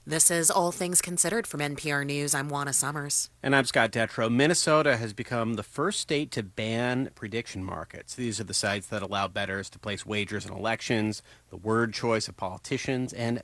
This is All Things Considered from NPR News. I'm Juana Summers. And I'm Scott Detrow. Minnesota has become the first state to ban prediction markets. These are the sites that allow bettors to place wagers in elections, the word choice of politicians, and